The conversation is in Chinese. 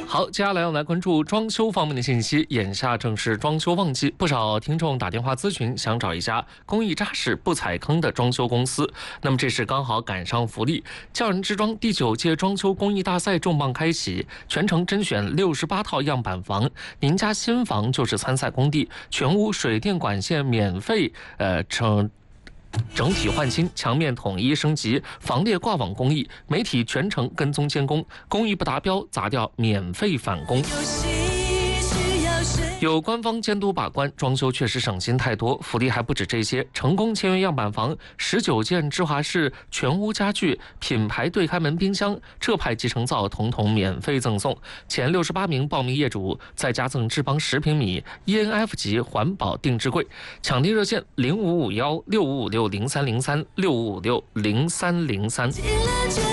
好，接下来我们来关注装修方面的信息。眼下正是装修旺季，不少听众打电话咨询，想找一家工艺扎实、不踩坑的装修公司。那么这是刚好赶上福利，教人之装第9届装修工艺大赛重磅开启，全程甄选68套样板房，您家新房就是参赛工地，全屋水电管线免费整体换新，墙面统一升级，防裂挂网工艺，媒体全程跟踪监工，工艺不达标砸掉免费返工。有官方监督把关，装修确实省心太多。福利还不止这些，成功签约样板房19件芝华士全屋家具、品牌对开门冰箱、浙派集成灶统统免费赠送。前68名报名业主再加赠智邦10平米 ENF 级环保定制柜。抢订热线05516556030365560303。